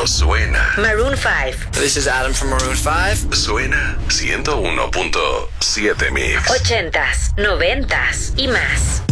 pero suena. Maroon 5. This is Adam from Maroon 5. Suena 101.7 Mix. 80s, 90s y más.